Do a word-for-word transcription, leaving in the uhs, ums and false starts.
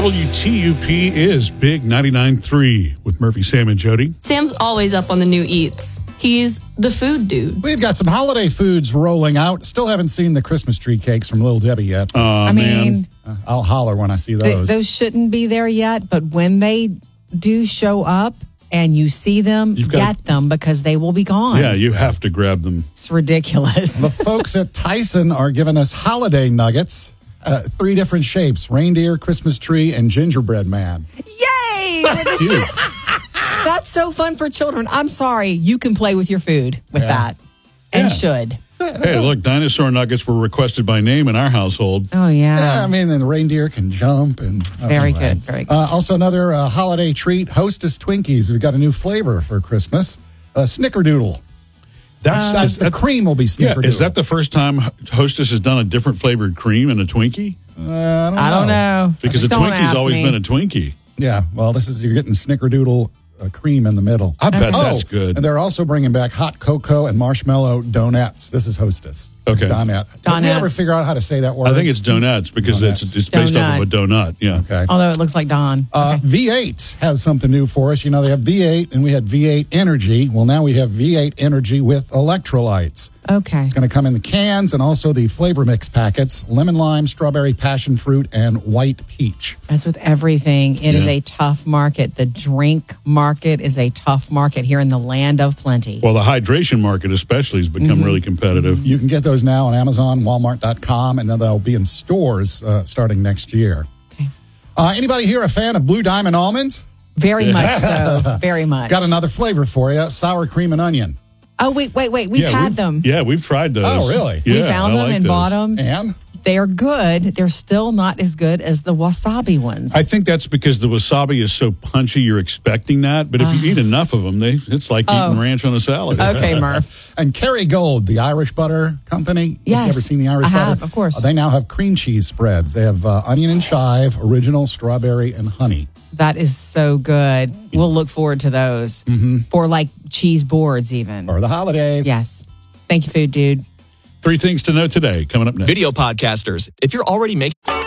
W T U P is Big ninety-nine point three with Murphy, Sam, and Jody. Sam's always up on the new eats. He's the food dude. We've got some holiday foods rolling out. Still haven't seen the Christmas tree cakes from Little Debbie yet. Oh, I man. mean, Uh, I'll holler when I see th- those. those shouldn't be there yet, but when they do show up and you see them, You've got- get them because they will be gone. Yeah, you have to grab them. It's ridiculous. The folks at Tyson are giving us holiday nuggets. Uh, three different shapes: reindeer, Christmas tree, and gingerbread man. Yay! Cute. That's so fun for children. I'm sorry. You can play with your food with Yeah. that and Yeah. should. Hey, look, dinosaur nuggets were requested by name in our household. Oh, yeah. Yeah, I mean, then the reindeer can jump. and oh, Very anyway. good, very good. Uh, also, another uh, holiday treat: Hostess Twinkies. We've got a new flavor for Christmas: uh, Snickerdoodle. That's, That's is the that- cream will be yeah, Snickerdoodle. is that the first time Hostess has done a different flavored cream in a Twinkie? Uh, I don't I don't know. know. Because a Don't Twinkie's ask always me. been a Twinkie. Yeah, well, this is you're getting Snickerdoodle uh, cream in the middle. I bet Oh, that's good. And they're also bringing back hot cocoa and marshmallow donuts. This is Hostess. Okay. Donut. Did we Donut. ever figure out how to say that word? I think it's donuts because Donuts. it's it's based off of a donut. Yeah. Okay. Although it looks like Don. Uh, V eight has something new for us. You know, they have V eight and we had V eight Energy. Well, now we have V eight Energy with electrolytes. Okay. It's going to come in the cans and also the flavor mix packets: lemon, lime, strawberry, passion fruit, and white peach. As with everything, it is Yeah. a tough market. The drink market is a tough market here in the land of plenty. Well, the hydration market especially has become really competitive. You can get those now on Amazon, Walmart dot com, and then they'll be in stores uh, starting next year. Okay. Uh, anybody here a fan of Blue Diamond almonds? Very much so. Very much. Got another flavor for you: sour cream and onion. Oh, wait, wait, wait. We've Yeah, had we've- them. Yeah, we've tried those. Oh, really? Yeah, we found I them like and those. bought them. And They're good. They're still not as good as the wasabi ones. I think that's because the wasabi is so punchy. You're expecting that, but if you eat enough of them, they it's like eating Oh. ranch on a salad. Okay, Murph. and Kerrygold, the Irish butter company. Yes, You've ever seen the Irish I butter? have, of course. Uh, they now have cream cheese spreads. They have uh, onion and chive, original, strawberry, and honey. That is so good. We'll look forward to those for like cheese boards, even. For the holidays. Yes. Thank you, food dude. Three things to know today coming up next. Video podcasters, if you're already making...